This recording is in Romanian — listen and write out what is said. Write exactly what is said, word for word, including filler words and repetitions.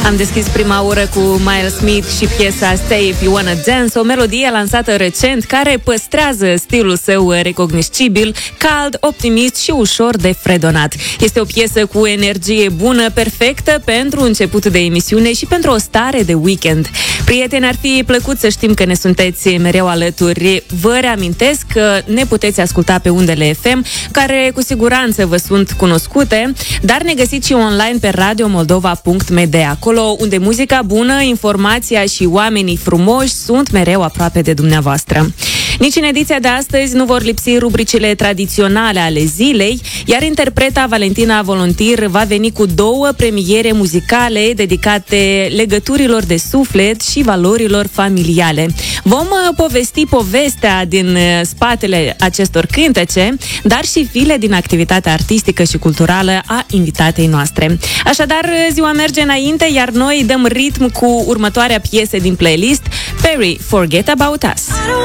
Am deschis prima oră cu Miles Smith și piesa Stay If You Wanna Dance, o melodie lansată recent care păstrează stilul său recognoscibil, cald, optimist și ușor de fredonat. Este o piesă cu energie bună, perfectă pentru început de emisiune și pentru o stare de weekend. Prieteni, ar fi plăcut să știm că ne sunteți mereu alături. Vă reamintesc că ne puteți asculta pe undele F M, care cu siguranță vă sunt cunoscute, dar ne găsiți și online pe radio moldova punct m d, acolo unde muzica bună, informația și oamenii frumoși sunt mereu aproape de dumneavoastră. Nici în ediția de astăzi nu vor lipsi rubricile tradiționale ale zilei, iar interpreta Valentina Volontir va veni cu două premiere muzicale dedicate legăturilor de suflet și valorilor familiale. Vom povesti povestea din spatele acestor cântece, dar și file din activitatea artistică și culturală a invitatei noastre. Așadar, ziua merge înainte, iar noi dăm ritm cu următoarea piesă din playlist, Perry, Forget About Us.